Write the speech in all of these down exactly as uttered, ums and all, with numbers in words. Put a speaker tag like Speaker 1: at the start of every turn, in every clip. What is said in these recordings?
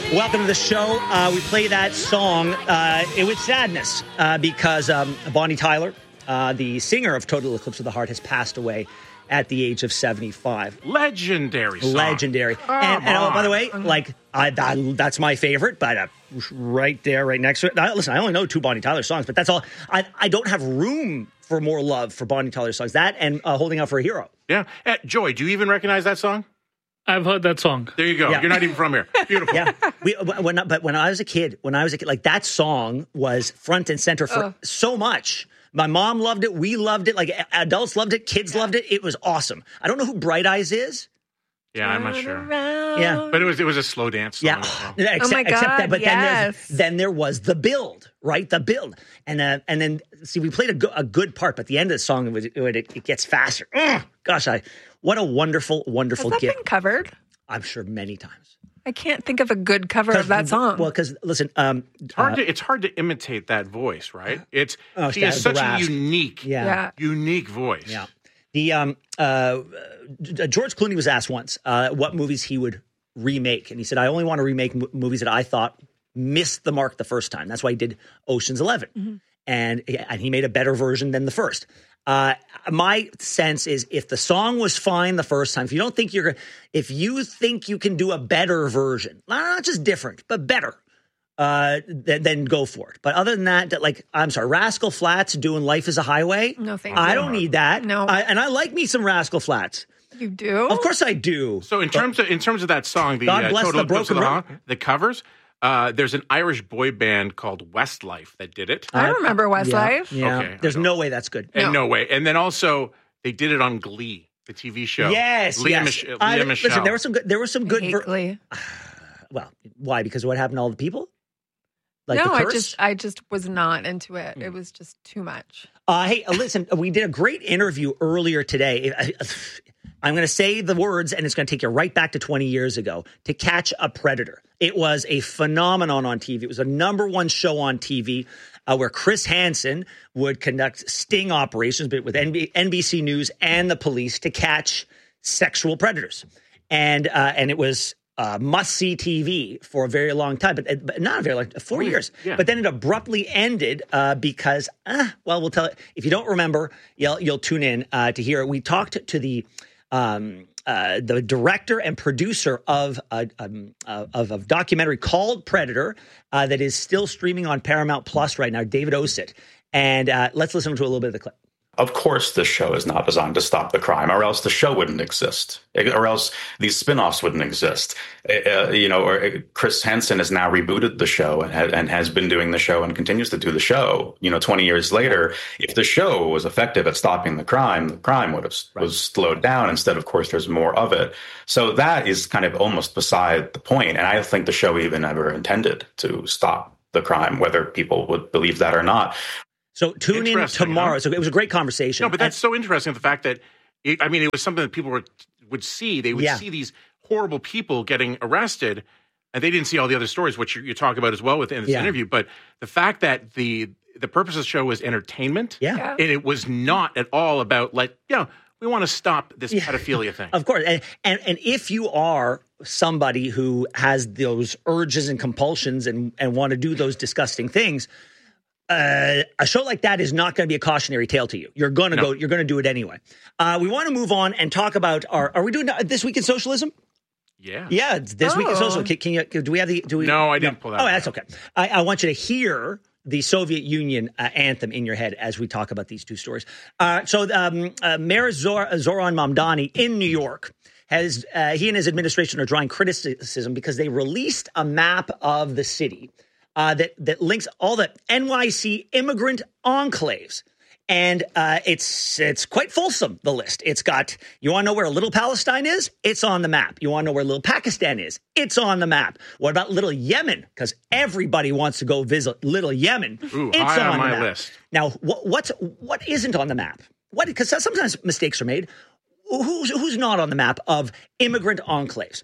Speaker 1: Welcome to the show. Uh, we play that song uh, it with sadness uh, because um, Bonnie Tyler, uh, the singer of Total Eclipse of the Heart, has passed away at the age of seventy-five.
Speaker 2: Legendary song.
Speaker 1: Legendary. And, and oh, by the way, like I, that, that's my favorite, but uh, right there, right next to it. Now, listen, I only know two Bonnie Tyler songs, but that's all. I, I don't have room for more love for Bonnie Tyler songs. That and uh, Holding Out for a Hero.
Speaker 2: Yeah. Uh, Joy, do you even recognize that song?
Speaker 3: I've heard that song.
Speaker 2: There you go.
Speaker 1: Yeah.
Speaker 2: You're not even from here. Beautiful.
Speaker 1: Yeah. We, when, but when I was a kid, when I was a kid, like that song was front and center for
Speaker 4: Oh.
Speaker 1: so much. My mom loved it. We loved it. Like adults loved it. Kids loved it. It was awesome. I don't know who Bright Eyes is.
Speaker 2: Yeah, I'm not sure.
Speaker 1: Yeah.
Speaker 2: But it was it was a slow dance song.
Speaker 1: Yeah.
Speaker 2: as well.
Speaker 1: Except,
Speaker 4: Oh my
Speaker 1: except that,
Speaker 4: God,
Speaker 1: but then, there's,
Speaker 4: yes.
Speaker 1: then there was the build, right? The build. And uh, and then, see, we played a, go- a good part, but the end of the song, it, it, it gets faster. Ugh, gosh, I what a wonderful, wonderful
Speaker 4: Has that
Speaker 1: gift.
Speaker 4: been covered?
Speaker 1: I'm sure many times.
Speaker 4: I can't think of a good cover of that song.
Speaker 1: Well, because, listen. Um,
Speaker 2: It's hard
Speaker 1: uh,
Speaker 2: to it's hard to imitate that voice, right? It's
Speaker 1: Oh,
Speaker 2: she
Speaker 1: that-
Speaker 2: has
Speaker 1: the
Speaker 2: such a
Speaker 1: rasp.
Speaker 2: unique,
Speaker 1: yeah.
Speaker 4: yeah.
Speaker 2: unique voice.
Speaker 1: Yeah. The um, uh, George Clooney was asked once uh, what movies he would remake, and he said, "I only want to remake m- movies that I thought missed the mark the first time." That's why he did Ocean's Eleven,
Speaker 4: Mm-hmm.
Speaker 1: and and he made a better version than the first. Uh, my sense is, if the song was fine the first time, if you don't think you're, if you think you can do a better version, not just different, but better, uh, then, then go for it. But other than that, that, like, I'm sorry, Rascal Flatts doing Life is a Highway.
Speaker 4: No, thank
Speaker 1: I
Speaker 4: you.
Speaker 1: don't need that.
Speaker 4: No.
Speaker 1: I, and I like me some Rascal Flatts.
Speaker 4: You do?
Speaker 1: Of course I do.
Speaker 2: So in terms of in terms of that song, the
Speaker 1: God
Speaker 2: uh,
Speaker 1: bless
Speaker 2: Total
Speaker 1: the
Speaker 2: Eclipse of
Speaker 1: Broken
Speaker 2: the,
Speaker 1: Road.
Speaker 2: Heart, the covers, uh, there's an Irish boy band called Westlife that did it.
Speaker 4: I remember Westlife.
Speaker 1: Yeah.
Speaker 2: Okay, I
Speaker 1: There's
Speaker 2: don't.
Speaker 1: no way that's good.
Speaker 2: And
Speaker 4: No.
Speaker 2: no way. And then also they did it on Glee, the T V show.
Speaker 1: Yes,
Speaker 2: Leah,
Speaker 1: yes.
Speaker 2: Mich- Leah
Speaker 1: I-
Speaker 2: Michelle.
Speaker 1: Listen, there were some good. There were some good.
Speaker 4: I hate
Speaker 1: ver-
Speaker 4: Glee.
Speaker 1: well, why? Because of what happened to all the people. Like
Speaker 4: no,
Speaker 1: the
Speaker 4: I
Speaker 1: curse?
Speaker 4: just I just was not into it. It was just too much.
Speaker 1: Uh, hey, uh, listen, we did a great interview earlier today. I- I'm going to say the words, and it's going to take you right back to twenty years ago, To Catch a Predator. It was a phenomenon on T V. It was a number one show on T V uh, where Chris Hansen would conduct sting operations but with N B C News and the police to catch sexual predators. And uh, and it was uh, must-see T V for a very long time, but, but not a very long, four years.
Speaker 2: yeah.
Speaker 1: But then it abruptly ended uh, because, uh, well, we'll tell it. If you don't remember, you'll, you'll tune in uh, to hear it. We talked to the um, uh, the director and producer of a, um, uh, of a documentary called Predator uh, that is still streaming on Paramount Plus right now, David Osit. And uh, let's listen to a little bit of the clip.
Speaker 5: Of course, this show is not designed to stop the crime, or else the show wouldn't exist, or else these spin-offs wouldn't exist. Uh, you know, or uh, Chris Hansen has now rebooted the show and, ha- and has been doing the show and continues to do the show. You know, twenty years later, if the show was effective at stopping the crime, the crime would have right. was slowed down. Instead, of course, there's more of it. So that is kind of almost beside the point. And I don't think the show even ever intended to stop the crime, whether people would believe that or not.
Speaker 1: So tune in tomorrow. Huh? So it was a great conversation.
Speaker 2: No, but that's and, so interesting. The fact that, it, I mean, it was something that people were, would see. They would yeah. see these horrible people getting arrested, and they didn't see all the other stories, which you, you talk about as well within this yeah. interview. But the fact that the the purpose of the show was entertainment,
Speaker 1: yeah. yeah.
Speaker 2: and it was not at all about, like, you know, we want to stop this yeah. pedophilia thing.
Speaker 1: Of course. And, and and if you are somebody who has those urges and compulsions and, and want to do those disgusting things, Uh, a show like that is not going to be a cautionary tale to you. You're going to no. go. You're going to do it anyway. Uh, we want to move on and talk about our. Are we doing This Week in Socialism?
Speaker 2: Yeah.
Speaker 1: Yeah. It's This
Speaker 4: oh.
Speaker 1: Week in Socialism. Can, can you? Do we have the? Do we?
Speaker 2: No, I didn't no. pull that.
Speaker 1: Oh, that's okay. I, I want you to hear the Soviet Union uh, anthem in your head as we talk about these two stories. Uh, so, um, uh, Mayor Zor- Zoran Mamdani in New York has uh, he and his administration are drawing criticism because they released a map of the city. Uh, that that links all the N Y C immigrant enclaves, and uh, it's it's quite fulsome. The list. It's got. You want to know where Little Palestine is? It's on the map. You want to know where Little Pakistan is? It's on the map. What about Little Yemen? Because everybody wants to go visit Little Yemen.
Speaker 2: Ooh,
Speaker 1: it's
Speaker 2: high
Speaker 1: on,
Speaker 2: on my
Speaker 1: the map.
Speaker 2: list.
Speaker 1: Now, what what's what isn't on the map? What? Because sometimes mistakes are made. Who's who's not on the map of immigrant enclaves?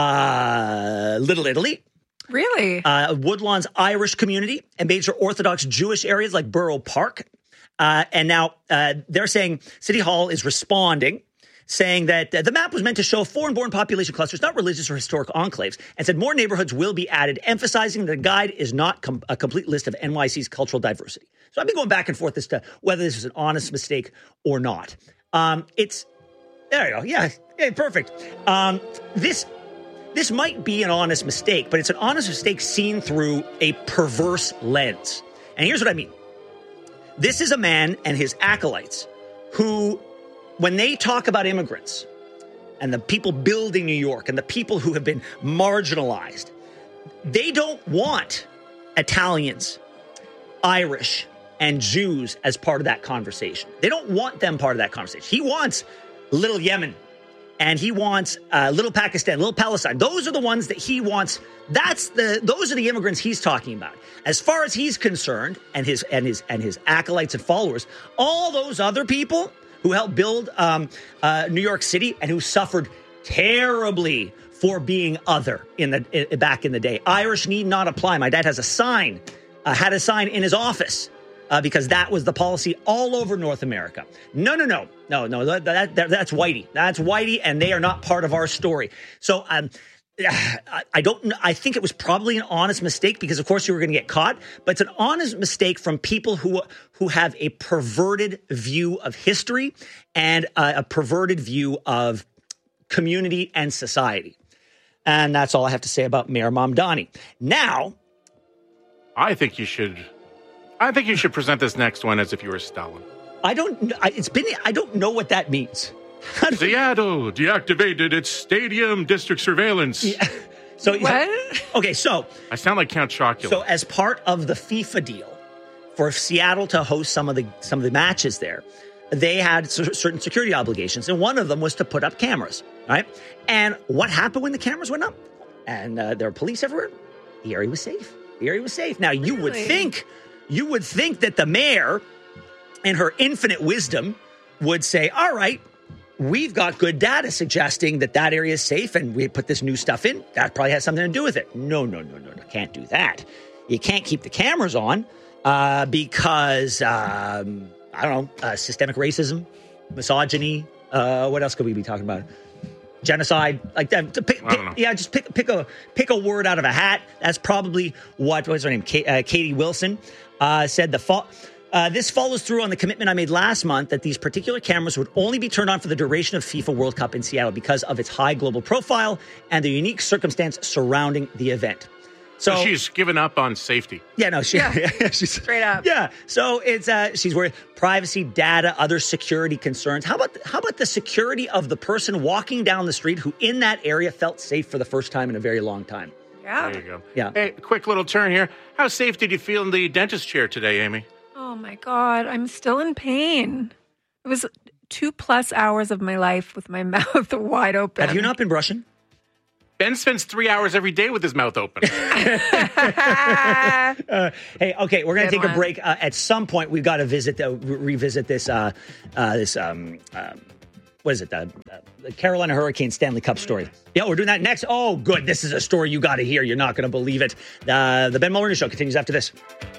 Speaker 1: Uh, Little Italy.
Speaker 4: Really?
Speaker 1: Uh, Woodlawn's Irish community and major Orthodox Jewish areas like Borough Park. Uh, and now uh, they're saying City Hall is responding, saying that uh, the map was meant to show foreign-born population clusters, not religious or historic enclaves, and said more neighborhoods will be added, emphasizing that the guide is not com- a complete list of N Y C's cultural diversity. So I've been going back and forth as to whether this was an honest mistake or not. Um, it's there you go. Yeah, yeah, perfect. Um, this this might be an honest mistake, but it's an honest mistake seen through a perverse lens. And here's what I mean. This is a man and his acolytes who, when they talk about immigrants and the people building New York and the people who have been marginalized, they don't want Italians, Irish, and Jews as part of that conversation. They don't want them part of that conversation. He wants little Yemen, and he wants uh, little Pakistan, little Palestine. Those are the ones that he wants. That's the those are the immigrants he's talking about. As far as he's concerned, and his and his and his acolytes and followers, all those other people who helped build um, uh, New York City and who suffered terribly for being other in the in, back in the day. Irish need not apply. My dad has a sign, uh, had a sign in his office. Uh, because that was the policy all over North America. No, no, no, no, no. That, that, that, that's Whitey. That's Whitey, and they are not part of our story. So um, I, I don't. I think it was probably an honest mistake because, of course, you were going to get caught. But it's an honest mistake from people who who have a perverted view of history and uh, a perverted view of community and society. And that's all I have to say about Mayor Mamdani. Now,
Speaker 2: I think you should. I think you should present this next one as if you were Stalin.
Speaker 1: I don't. I, it's been. I don't know what that means.
Speaker 2: Seattle deactivated its stadium district surveillance.
Speaker 1: Yeah. So
Speaker 4: what?
Speaker 1: Okay, so
Speaker 2: I sound like Count Chocula.
Speaker 1: So as part of the FIFA deal for Seattle to host some of the some of the matches there, they had certain security obligations, and one of them was to put up cameras. Right? And what happened when the cameras went up? And uh, there were police everywhere. The area was safe. The area was safe. Now you
Speaker 4: really?
Speaker 1: would think. You would think that the mayor, in her infinite wisdom, would say, all right, we've got good data suggesting that that area is safe and we put this new stuff in. That probably has something to do with it. No, no, no, no, no. Can't do that. You can't keep the cameras on uh, because, um, I don't know, uh, systemic racism, misogyny. Uh, what else could we be talking about? Genocide, like that. Pick, pick, yeah, just pick pick a pick a word out of a hat. That's probably what what's her name? Kate, uh, Katie Wilson uh, said. The fo- uh, this follows through on the commitment I made last month that these particular cameras would only be turned on for the duration of FIFA World Cup in Seattle because of its high global profile and the unique circumstance surrounding the event. So,
Speaker 2: so she's given up on safety.
Speaker 1: Yeah, no, she,
Speaker 4: yeah.
Speaker 1: yeah, she's
Speaker 4: straight up.
Speaker 1: Yeah, so it's uh, she's worried privacy, data, other security concerns. How about how about the security of the person walking down the street who in that area felt safe for the first time in a very long time?
Speaker 4: Yeah,
Speaker 2: there you go.
Speaker 1: Yeah.
Speaker 2: Hey, quick little turn here. How safe did you feel in the dentist chair today, Amy?
Speaker 4: Oh my God, I'm still in pain. It was two plus hours of my life with my mouth wide open.
Speaker 1: Have you not been brushing?
Speaker 2: Ben spends three hours every day with his mouth open.
Speaker 1: uh, hey, okay, we're going to take
Speaker 4: one.
Speaker 1: a break. Uh, at some point, we've got to visit, the, re- revisit this, uh, uh, this, um, um, what is it, the, uh, the Carolina Hurricane Stanley Cup story. Yeah, we're doing that next. Oh, good. This is a story you got to hear. You're not going to believe it. Uh, the Ben Mulroney Show continues after this.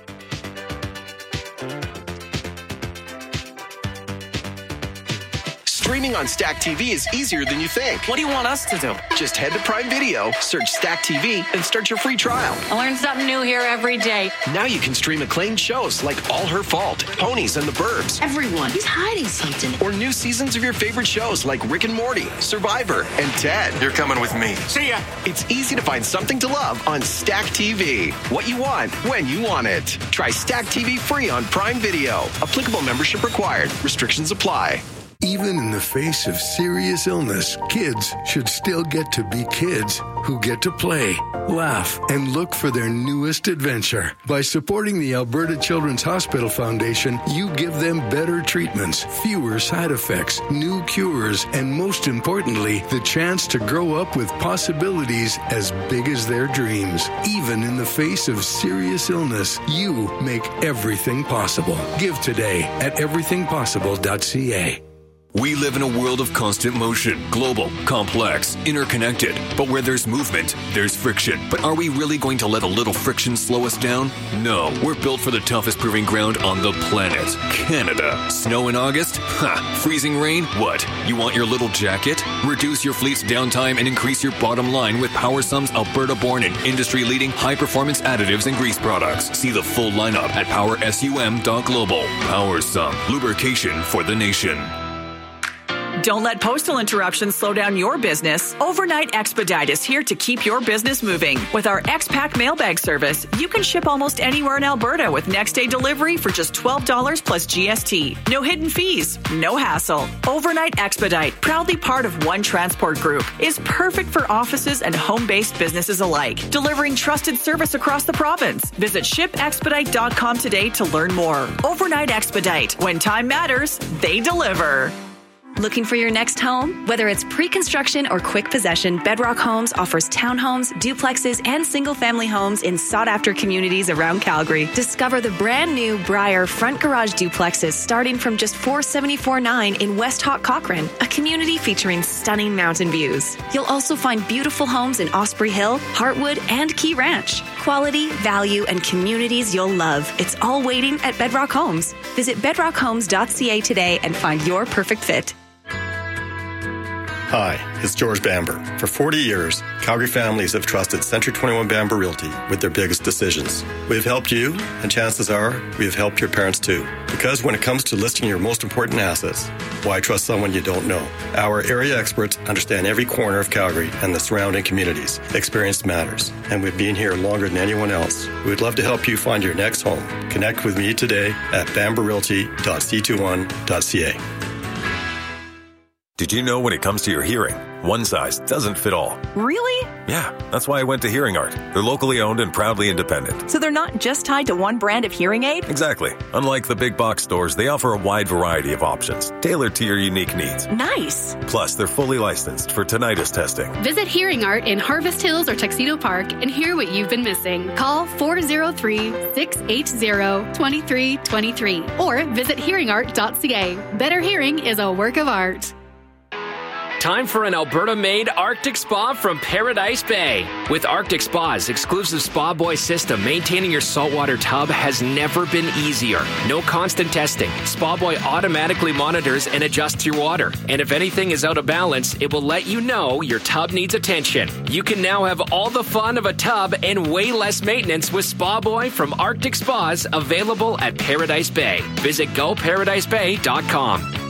Speaker 6: Streaming on Stack T V is easier than you think.
Speaker 7: What do you want us to do?
Speaker 6: Just head to Prime Video, search Stack T V, and start your free trial.
Speaker 7: I learn something new here every day.
Speaker 6: Now you can stream acclaimed shows like All Her Fault, Ponies and the Burbs.
Speaker 7: Everyone is hiding something.
Speaker 6: Or new seasons of your favorite shows like Rick and Morty, Survivor, and Ted.
Speaker 8: You're coming with me.
Speaker 2: See ya.
Speaker 6: It's easy to find something to love on Stack T V. What you want, when you want it. Try Stack T V free on Prime Video. Applicable membership required. Restrictions apply.
Speaker 9: Even in the face of serious illness, kids should still get to be kids who get to play, laugh, and look for their newest adventure. By supporting the Alberta Children's Hospital Foundation, you give them better treatments, fewer side effects, new cures, and most importantly, the chance to grow up with possibilities as big as their dreams. Even in the face of serious illness, you make everything possible. Give today at everything possible dot c a.
Speaker 8: We live in a world of constant motion, global, complex, interconnected. But where there's movement, there's friction. But are we really going to let a little friction slow us down? No. We're built for the toughest proving ground on the planet, Canada. Snow in August? Ha! Freezing rain? What? You want your little jacket? Reduce your fleet's downtime and increase your bottom line with PowerSum's Alberta-born and industry-leading high-performance additives and grease products. See the full lineup at power sum dot global. PowerSum, lubrication for the nation.
Speaker 10: Don't let postal interruptions slow down your business. Overnight Expedite is here to keep your business moving. With our X-Pack mailbag service, you can ship almost anywhere in Alberta with next-day delivery for just twelve dollars plus G S T. No hidden fees, no hassle. Overnight Expedite, proudly part of One Transport Group, is perfect for offices and home-based businesses alike, delivering trusted service across the province. Visit ship expedite dot com today to learn more. Overnight Expedite. When time matters, they deliver.
Speaker 11: Looking for your next home? Whether it's pre-construction or quick possession, Bedrock Homes offers townhomes, duplexes, and single-family homes in sought-after communities around Calgary. Discover the brand-new Briar front garage duplexes starting from just four hundred seventy-four dollars and ninety-nine cents in West Hawk Cochrane, a community featuring stunning mountain views. You'll also find beautiful homes in Osprey Hill, Heartwood, and Key Ranch. Quality, value, and communities you'll love. It's all waiting at Bedrock Homes. Visit bedrock homes dot c a today and find your perfect fit.
Speaker 12: Hi, it's George Bamber. For forty years, Calgary families have trusted Century twenty-one Bamber Realty with their biggest decisions. We've helped you, and chances are we have helped your parents too. Because when it comes to listing your most important assets, why trust someone you don't know? Our area experts understand every corner of Calgary and the surrounding communities. Experience matters, and we've been here longer than anyone else. We'd love to help you find your next home. Connect with me today at bamber realty dot c twenty-one dot c a.
Speaker 13: Did you know when it comes to your hearing, one size doesn't fit all?
Speaker 10: Really?
Speaker 13: Yeah, that's why I went to Hearing Art. They're locally owned and proudly independent.
Speaker 10: So they're not just tied to one brand of hearing aid?
Speaker 13: Exactly. Unlike the big box stores, they offer a wide variety of options, tailored to your unique needs.
Speaker 10: Nice.
Speaker 13: Plus, they're fully licensed for tinnitus testing.
Speaker 14: Visit Hearing Art in Harvest Hills or Tuxedo Park and hear what you've been missing. Call four oh three, six eight zero, two three two three or visit hearing art dot c a. Better hearing is a work of art.
Speaker 15: Time for an Alberta-made Arctic Spa from Paradise Bay. With Arctic Spa's exclusive Spa Boy system, maintaining your saltwater tub has never been easier. No constant testing. Spa Boy automatically monitors and adjusts your water. And if anything is out of balance, it will let you know your tub needs attention. You can now have all the fun of a tub and way less maintenance with Spa Boy from Arctic Spas, available at Paradise Bay. Visit go paradise bay dot com.